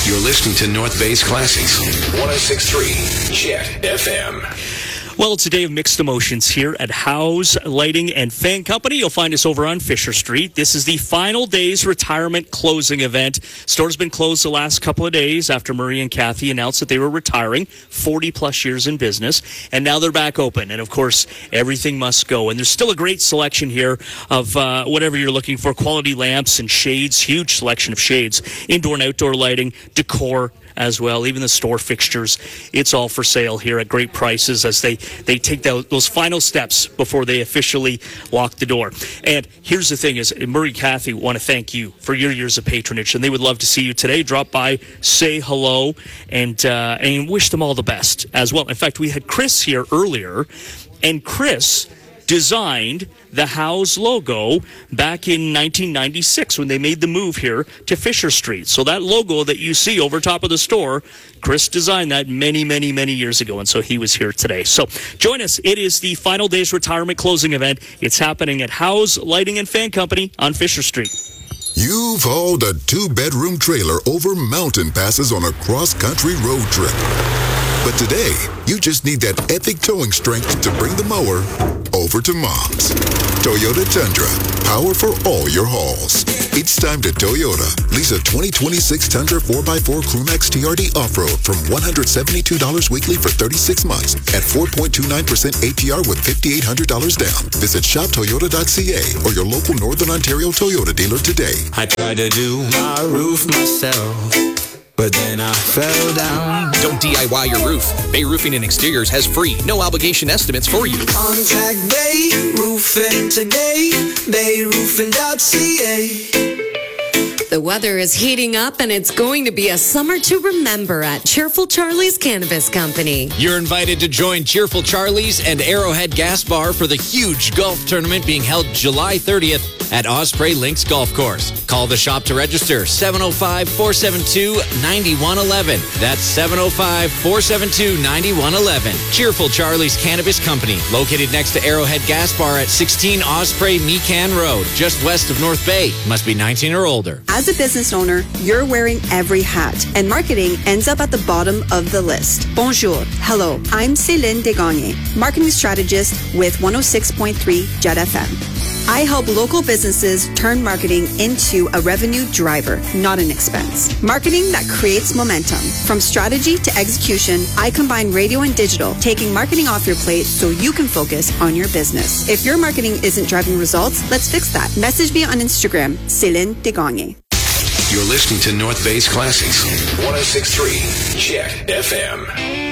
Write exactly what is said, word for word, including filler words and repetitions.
You're listening to North Bay's Classics. one oh six point three Jet F M. Well, it's a day of mixed emotions here at Howe's Lighting and Fan Company. You'll find us over on Fisher Street. This is the final day's retirement closing event. Store's been closed the last couple of days after Marie and Kathy announced that they were retiring, forty plus years in business, and now they're back open. And of course, everything must go. And there's still a great selection here of uh, whatever you're looking for, quality lamps and shades, huge selection of shades, indoor and outdoor lighting, decor as well, even the store fixtures. It's all for sale here at great prices as they, they take the, those final steps before they officially lock the door. And here's the thing is, Murray and Kathy want to thank you for your years of patronage, and they would love to see you today. Drop by, say hello, and, uh, and wish them all the best as well. In fact, we had Chris here earlier, and Chris designed the Howe's logo back in nineteen ninety-six when they made the move here to Fisher Street. So that logo that you see over top of the store, Chris designed that many, many, many years ago, and so he was here today. So join us. It is the final day's retirement closing event. It's happening at Howe's Lighting and Fan Company on Fisher Street. You've hauled a two-bedroom trailer over mountain passes on a cross-country road trip. But today, you just need that epic towing strength to bring the mower over to Mom's. Toyota Tundra, power for all your hauls. It's time to Toyota. Lease a twenty twenty-six Tundra four by four Crewmax T R D Off-Road from one hundred seventy-two dollars weekly for thirty-six months at four point two nine percent A P R with five thousand eight hundred dollars down. Visit shop toyota dot c a or your local Northern Ontario Toyota dealer today. I tried to do my roof myself, but then I fell down. Don't D I Y your roof. Bay Roofing and Exteriors has free, no obligation estimates for you. Contact Bay Roofing today, bay roofing dot c a. The weather is heating up, and it's going to be a summer to remember at Cheerful Charlie's Cannabis Company. You're invited to join Cheerful Charlie's and Arrowhead Gas Bar for the huge golf tournament being held July thirtieth at Osprey Links Golf Course. Call the shop to register, seven oh five, four seven two, nine one one one. That's seven oh five, four seven two, nine one one one. Cheerful Charlie's Cannabis Company, located next to Arrowhead Gas Bar at sixteen Osprey Mecan Road, just west of North Bay. Must be nineteen or older. As a business owner, you're wearing every hat, and marketing ends up at the bottom of the list. Bonjour. Hello. I'm Céline Desgagne, marketing strategist with one oh six point three Jet F M. I help local businesses turn marketing into a revenue driver, not an expense. Marketing that creates momentum. From strategy to execution, I combine radio and digital, taking marketing off your plate so you can focus on your business. If your marketing isn't driving results, let's fix that. Message me on Instagram, Céline Desgagne. You're listening to North Bay's Classics. one oh six point three Jet F M.